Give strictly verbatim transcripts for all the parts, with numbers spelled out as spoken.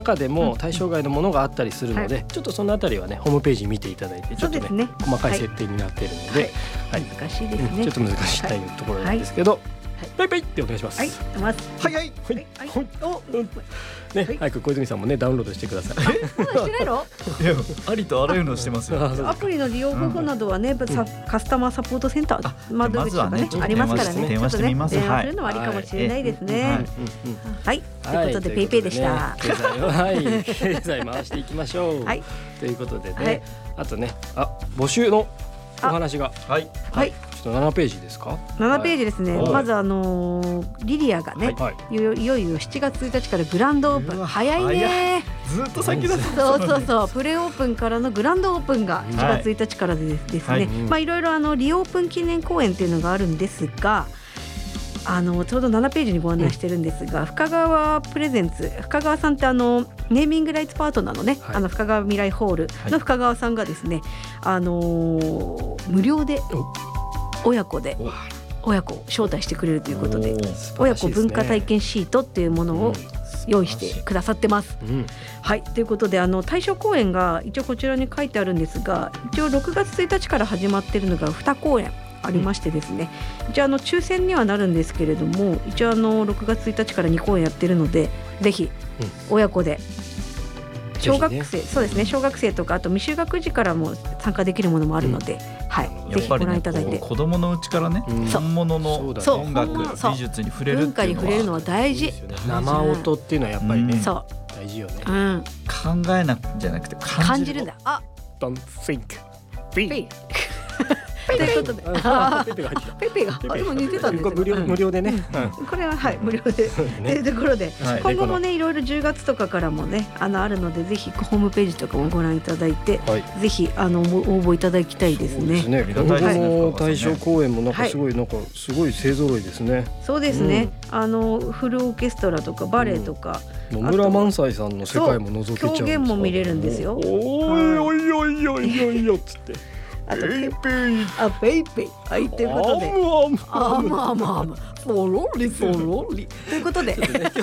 中でも対象外のものがあったりするので、はい、ちょっとそのあたりはねホームページ見ていただいてちょっと ね, ね細かい設定になっているので、 はいはい、難しいですね、 うん、ちょっと難しいところなんですけど、はいはい、ペイペイってお願いします。 はい、 はいはいはい、おね、はい、早く小泉さんもねダウンロードしてください。 あ、まだしてないの？ いや、ありとあらゆるのしてますよ。 アプリの利用方法などはね、うん、カスタマーサポートセンター窓口とかね、ありますからね、 電話してみます。 電話するのはありかもしれないですね。はい、ということでペイペイでした。 経済をはい経済回していきましょう。はい、ということでね、あとね、あ募集のお話がはいはいちょっとななページですか？ ななページですね。まずあのリリアがね、いよいよしちがつついたちからグランドオープン、早いね。 ずっと先だ。 そうそうそう、プレオープンからのグランドオープンがしちがつついたちからですね。まあいろいろあのリオープン記念公演っていうのがあるんですが、あのちょうどななページにご案内してるんですが、深川プレゼンツ、深川さんってあのネーミングライツパートナーのね、あの深川未来ホールの深川さんがですね、あの無料で親子で親子を招待してくれるということで、親子文化体験シートっていうものを用意してくださってます、うん、はいということであの対象公演が一応こちらに書いてあるんですが、一応ろくがつついたちから始まっているのがに公演ありましてですね、うん、一応あの抽選にはなるんですけれども、一応あのろくがつついたちからに公演やってるので、ぜひ親子で、うん、小学生、ね、そうですね、小学生とかあと未就学児からも参加できるものもあるので、うん、はい、ぜひご覧いただいて、 子供のうちからね、本物の音楽、美術に触れるっていうのは、文化に触れるのは大事。 生音っていうのはやっぱりね、うん、そう大事よね、うん、 考えなくじゃなくて感じる、 感じるんだ。あ、 Don't think, feel ということで、ペペが今似てたんですよ。 無料無料でね。 これははい無料でというところで、今後もねいろいろじゅうがつとかからもねあのあるので、ぜひホームページとかもご覧いただいて、ぜひあの応募いただきたいですね。 今後の対象公演もなんかすごいなんかすごい勢ぞろいですね。 そうですね。あのフルオーケストラとかバレエとか、 野村萬斎さんの世界も覗けちゃう。 狂言も見れるんですよ。 おいおいおいおいおいおいっつって。 あとペイペイあペイペイはいということで、あむあむあむポロリポロリということで、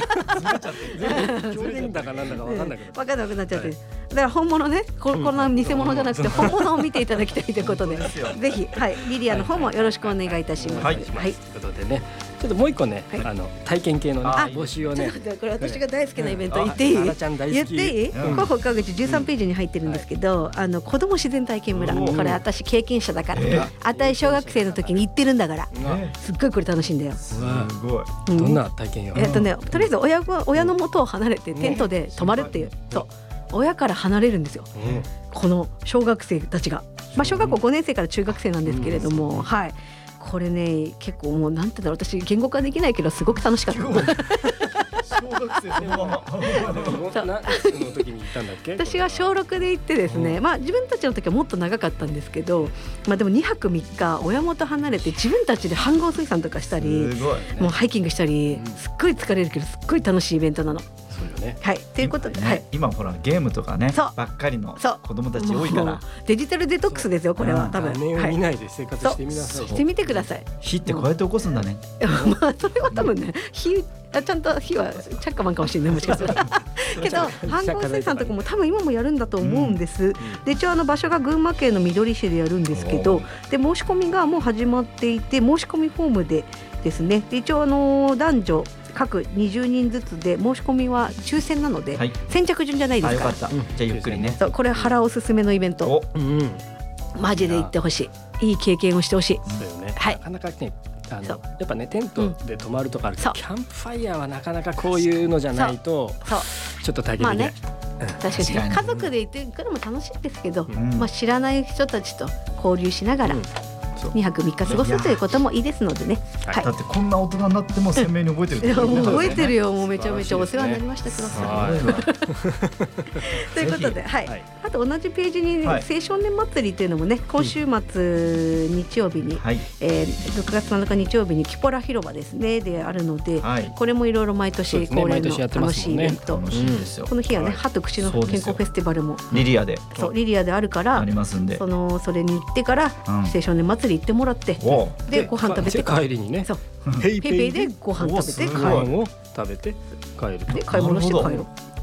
狂言だかなんだか分かんなく分かんなくなっちゃって、だから本物ね、こんな偽物じゃなくて本物を見ていただきたいということで、ぜひはいリリアの方もよろしくお願いいたします。 はい、ということでね、ちょっともう一個ね、あの体験系の募集をね、 これ私が大好きなイベント言っていい？言っていい？候補川口じゅうさんページに入ってるんですけど、あの子ども自然体験村、これ私経験者だから、あたい小学生の時に行ってるんだから、すっごいこれ楽しいんだよ。 すごい。 どんな体験よ。 えっとね、とりあえず親は親の元を離れてテントで泊まるっていう、そう親から離れるんですよ。この小学生たちが、まあ小学校ごねん生から中学生なんですけれども、はい。これね結構もうなんてだろう、私言語化できないけどすごく楽しかった。 小学生そのまま何の時に行ったんだっけ？ 私は小ろくで行ってですね、まあ自分たちの時はもっと長かったんですけど、まあでもにはくみっか親元離れて自分たちで飯盒水産とかしたり、もうハイキングしたり、すっごい疲れるけどすっごい楽しいイベントなの。はい、ということで、 今、ねはい、今ほらゲームとかねばっかりの子供たち多いから、 デジタルデトックスですよこれは。多分画面を見ないで生活してみなさい。 してみてください。 火ってこうやって起こすんだね。 まあそれは多分ね、火ちゃんと火はチャッカマンかもしれない、もしかしたらけど飯盒水産とかも多分今もやるんだと思うんです、うん、で一応あの場所が群馬県のみどり市でやるんですけど、で申し込みがもう始まっていて、申し込みフォームでですね、で一応あの男女各にじゅうにんずつで申し込みは抽選なので、はい、先着順じゃないですから。 あ、よかった、うん、じゃあゆっくりね。 そうこれは原おすすめのイベント、うん、マジで行ってほしい、いい経験をしてほしい。 そうよね、 はい、 なかなかねあのやっぱねテントで泊まるとかあるけど、うん、キャンプファイヤーはなかなかこういうのじゃないとちょっと体験できない、まあね、うん、確かに家族で行ってくるのも楽しいですけど、うんまあ、知らない人たちと交流しながら、うんにはくみっか過ごすということもいいですのでね、 はい、だってこんな大人になっても鮮明に覚えてる、 うん、覚えてるよ、もうめちゃめちゃお世話になりました、黒さんということで、はいはい、あと同じページに、ねはい、青少年祭りっていうのもね、今週末日曜日に、はいえー、ろくがつなのか日曜日にキポラ広場ですねであるので、はい、これもいろいろ毎年恒例の楽しいイベント、ねうん、この日はね、歯と口の健康フェスティバルもリリアでそうリリアであるからありますんで、 そのそれに行ってから、うん、青少年祭り行ってもらって、でご飯食べて帰りにね、 そうペイペイでご飯食べてご飯を食べて帰ると、 で買い物して帰ろう。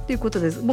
ということです。も